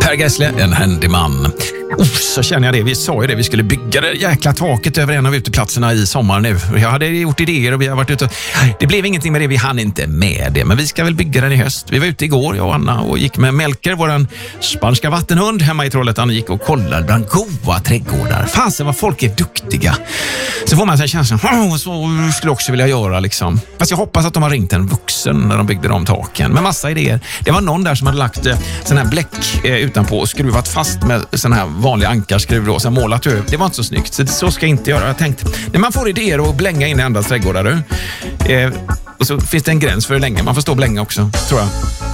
Per Gessle, en händig man. Så känner jag det. Vi sa ju det. Vi skulle bygga det jäkla taket över en av uteplatserna i sommar nu. Jag hade gjort idéer och vi har varit ute. Det blev ingenting med det. Vi hann inte med det. Men vi ska väl bygga den i höst. Vi var ute igår, jag och Anna, och gick med Melker, våran spanska vattenhund, hemma i Trollhättan, och gick och kollade bland goda trädgårdar. Fasen vad folk är duktiga. Så får man sig känslan, så skulle jag också vilja göra liksom. Fast jag hoppas att de har ringt en vuxen när de byggde de taken. Med massa idéer. Det var någon där som hade lagt sån här bläck utanpå och skruvat fast med sån här vanlig ankarskruv då, och sen målat över. Det var inte så snyggt, så ska jag inte göra. Jag tänkte, när man får idéer och blänga in i andras trädgårdar och så finns det en gräns för hur länge man får stå och blänga också, tror jag.